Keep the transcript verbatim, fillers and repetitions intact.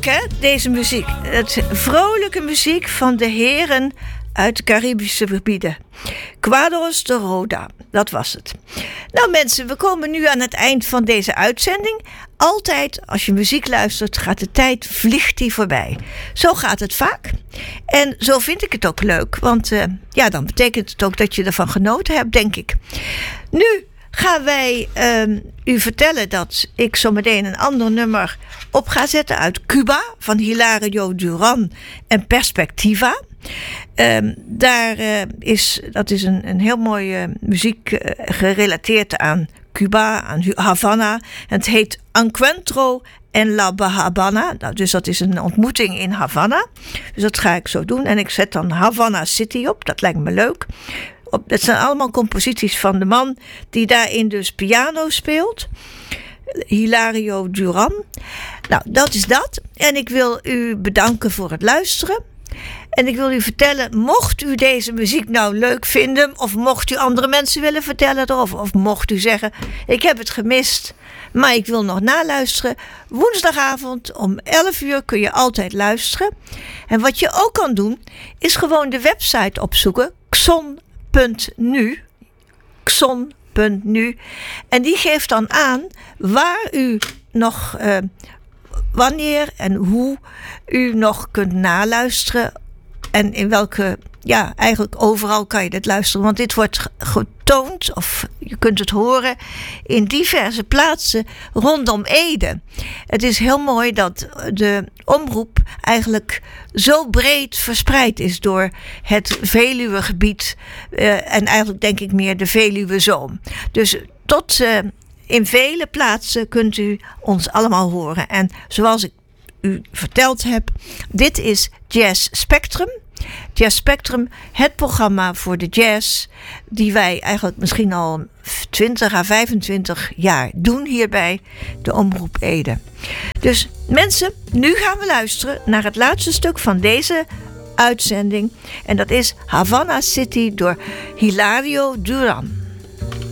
hè, deze muziek. Het vrolijke muziek van de heren uit de Caribische gebieden. Quadros de Roda, dat was het. Nou mensen, we komen nu aan het eind van deze uitzending. Altijd als je muziek luistert, gaat de tijd, vliegt die voorbij. Zo gaat het vaak. En zo vind ik het ook leuk. Want uh, ja, dan betekent het ook dat je ervan genoten hebt, denk ik. Nu gaan wij uh, u vertellen dat ik zometeen een ander nummer op ga zetten uit Cuba van Hilario Duran en Perspectiva. Um, daar uh, is, dat is een, een heel mooie uh, muziek uh, gerelateerd aan Cuba, aan Havana. En het heet Encuentro en La Habana. Nou, dus dat is een ontmoeting in Havana. Dus dat ga ik zo doen. En ik zet dan Havana City op. Dat lijkt me leuk. Op, dat zijn allemaal composities van de man die daarin dus piano speelt. Hilario Duran. Nou, dat is dat. En ik wil u bedanken voor het luisteren. En ik wil u vertellen, mocht u deze muziek nou leuk vinden, of mocht u andere mensen willen vertellen erover, of mocht u zeggen, ik heb het gemist, maar ik wil nog naluisteren. Woensdagavond om elf uur kun je altijd luisteren. En wat je ook kan doen, is gewoon de website opzoeken, xon punt nu. xon punt nu. En die geeft dan aan waar u nog, uh, wanneer en hoe u nog kunt naluisteren. En in welke, ja, eigenlijk overal kan je dit luisteren. Want dit wordt getoond, of je kunt het horen, in diverse plaatsen rondom Ede. Het is heel mooi dat de omroep eigenlijk zo breed verspreid is door het Veluwegebied. Uh, en eigenlijk denk ik meer de Veluwezoom. Dus tot uh, in vele plaatsen kunt u ons allemaal horen. En zoals ik u verteld heb, dit is Jazz Spectrum. Jazz Spectrum, het programma voor de jazz, die wij eigenlijk misschien al twintig à vijfentwintig jaar doen hier bij de Omroep Ede. Dus mensen, nu gaan we luisteren naar het laatste stuk van deze uitzending. En dat is Havana City door Hilario Duran.